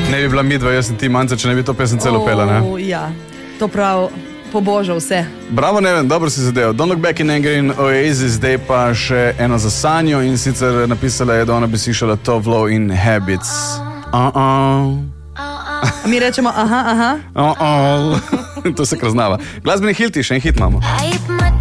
Ne bi bila midva, jaz in ti Manca, če ne bi to pesem celo pela, ne? Ja, to prav poboža vse. Bravo, Neven, dobro si zadev. Don't Look Back in Anger in Oasis, zdaj pa še eno za Sanjo in sicer napisala je, da ona bi slišala Tove Lo in Habits. Mi rečemo aha. To se kraznava. Glasbeni hilti, še en hit imamo.